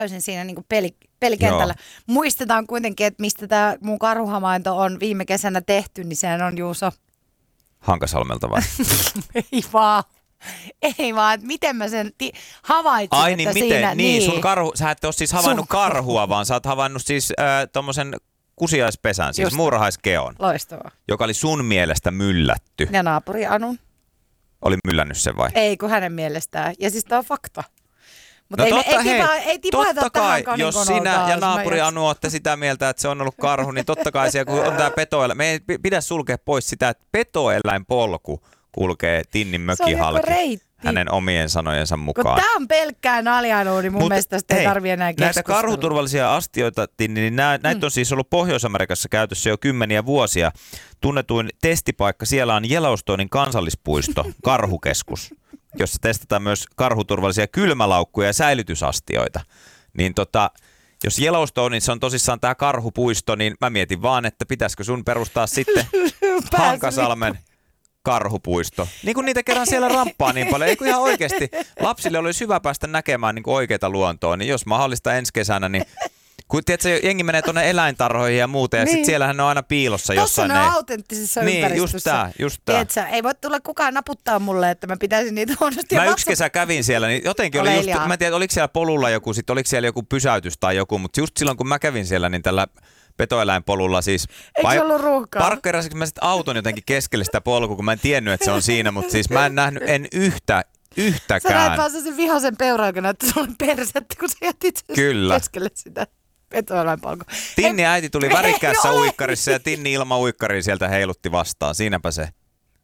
täysin siinä niin kuin pelikentällä. Joo. Muistetaan kuitenkin, että mistä tämä mun karhuhavainto on viime kesänä tehty, niin sehän on Juuso. Hankasalmelta vai? Ei vaan, että miten mä sen havaitsin, ai että niin miten? siinä... Niin, sun karhu, sä et ole siis havainnut karhua, vaan sä oot havainnut siis tommosen kusiaispesän, siis muurahaiskeon. Loistavaa. Joka oli sun mielestä myllätty. Ja naapuri Anun. Oli myllännyt sen vai? Ei, kun hänen mielestään. Ja siis tää on fakta. Mutta no ei tipaheta tähän jos sinä ja naapuri Anu olette sitä mieltä, että se on ollut karhu, niin totta kai siellä, kun on tämä petoeläin. Me ei pidä sulkea pois sitä, että petoeläinpolku kulkee Tinnin mökin halki hänen omien sanojensa mukaan. Kun tämä on pelkkää naljailua, niin mun mielestä tästä ei tarvitse enää keskustella. Näitä karhuturvallisia astioita, Tinni, niin näitä on siis ollut Pohjois-Amerikassa käytössä jo kymmeniä vuosia. Tunnetuin testipaikka siellä on Yellowstonein kansallispuisto, karhukeskus, jossa testataan myös karhuturvallisia kylmälaukkuja ja säilytysastioita. Niin jos Yellowstoneissa on tosissaan tämä karhupuisto, niin mä mietin vaan, että pitäisikö sun perustaa sitten Hankasalmen karhupuisto. Niin kuin niitä kerran siellä ramppaa niin paljon. Ei kun ihan oikeasti. Lapsille olisi hyvä päästä näkemään niin kuin oikeita luontoa. Niin jos mahdollista ensi kesänä, niin kun tiedätkö, jengi menee tuonne eläintarhoihin ja muuta, ja sitten siellähän ne on aina piilossa jossain. Tuossa ne on autenttisessa ympäristössä. Niin, just tää. Tiedätkö, ei voi tulla kukaan naputtaa mulle, että mä pitäisin niitä huonosti. Mä yksi kesä kävin siellä, niin jotenkin oli just, mä en tiedä, oliko siellä polulla joku, sit oliko siellä joku pysäytys tai joku, mutta just silloin kun mä kävin siellä, niin tällä petoeläinpolulla siis... Eikö se ollut ruuhkaa? Parkkeerasinko mä sitten auton jotenkin keskelle sitä polkua, kun mä en tiennyt, että se on siinä, mutta siis mä en nähnyt yhtäkään. Sä näet vaan sen vihaisen peuraikana, että sulla on persettä, kun sä jätit keskelle sitä petoeläinpolkua. Tinni äiti tuli värikkäässä uikkarissa ja Tinni ilman uikkaria sieltä heilutti vastaan. Siinäpä se.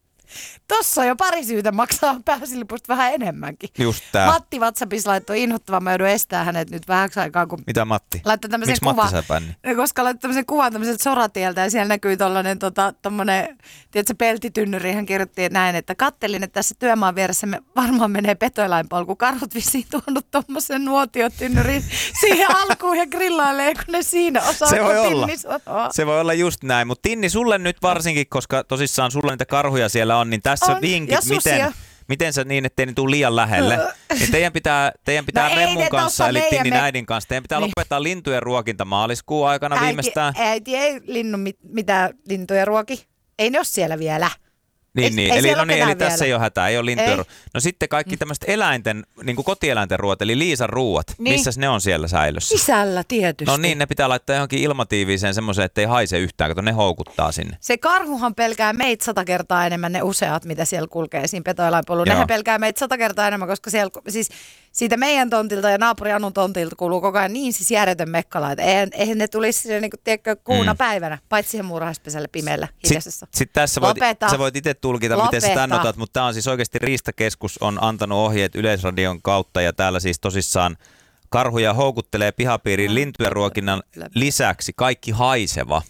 Tossa on jo pari syytä maksaa pääsilipusta vähän enemmänkin. Just tää. Matti WhatsAppissa laittoi inhottavan, mä joudun estää hänet nyt vähäksi aikaa. Kun mitä Matti? Miksi Matti sai bänni? Koska laittoi tämmöisen kuvan tämmöiseltä soratieltä ja siellä näkyy tollanen tommonen, tiedätkö, peltitynnyri. Hän kirjoitti näin, että kattelin, että tässä työmaan vieressä varmaan menee petoeläinpolku. Karhut vissiin tuonut tommosen nuotiotynnyrin siihen alkuun ja grillailee, kun ne siinä osaa. Se voi olla. Se voi olla just näin, mutta Tinni sulle nyt varsinkin, koska tosissaan sulla niitä karhuja siellä on, niin tässä on vinkit, miten sä niin, ettei ne tule liian lähelle. Niin teidän pitää Remmun kanssa, eli Tinnin äidin kanssa, teidän pitää lopettaa lintujen ruokinta maaliskuun aikana viimeistään. Äiti ei mitään lintuja ruoki. Ei ne ole siellä vielä. Niin. Eli tässä ei ole hätää, ei ole lintuja. No sitten kaikki tämmöiset eläinten, niin kuin kotieläinten ruoat, eli Liisan ruuat. Niin. Missäs ne on siellä säilössä? Sisällä tietysti. No niin, ne pitää laittaa johonkin ilmatiiviiseen semmoiseen, ettei haise yhtään, kato ne houkuttaa sinne. Se karhuhan pelkää meitä 100 kertaa enemmän, ne useat, mitä siellä kulkee siinä petoeläinpolulla. Nehän pelkää meitä 100 kertaa enemmän, koska siellä, siis siitä meidän tontilta ja naapuri Anun tontilta kuuluu koko ajan niin siis järjetön mekkala, että eihän ne tulisi sille niin kuin, tiedätkö, kuuna päivänä, paitsi siihen muurahaispesälle pimeällä hiljaisessa. Sitten tässä sä voit itse tulkita, miten sä tän otat, mutta tämä on siis oikeasti Riistakeskus on antanut ohjeet Yleisradion kautta ja täällä siis tosissaan karhuja houkuttelee pihapiiriin lintujen ruokinnan lisäksi kaikki haiseva.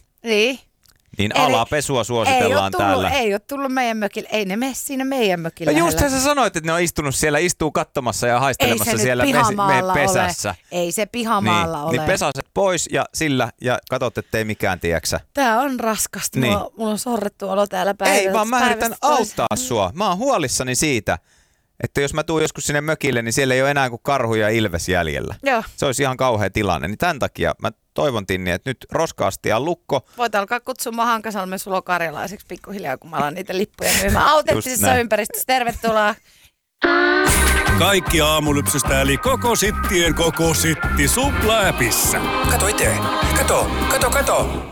Niin alapesua suositellaan täällä. Ei ole tullut meidän mökille. Ei ne mene siinä meidän mökille. No just sä sanoit, että ne on istunut siellä, istuu katsomassa ja haistelemassa siellä meidän pesässä. Ei se pihamaalla ole. Niin pesaset pois ja sillä ja katsot, ettei mikään tiedäksä. Tää on raskasta. Niin. Mulla on sorrettu olo täällä päivästä. Ei vaan mä yritän auttaa sua. Mä oon huolissani siitä, että jos mä tuun joskus sinne mökille, niin siellä ei ole enää kuin karhu ja ilves jäljellä. Joo. Se olisi ihan kauhea tilanne. Niin tämän takia mä toivon, Tinni, että nyt roska-astiaan lukko. Voit alkaa kutsumaan Hankasalmen sulokarjalaiseksi pikkuhiljaa, kun mä alan niitä lippuja myymään autenttisessa ympäristössä. Tervetuloa. Kaikki aamulypsystä eli koko sittien koko sitti Supla-appissa. Kato itse. Kato.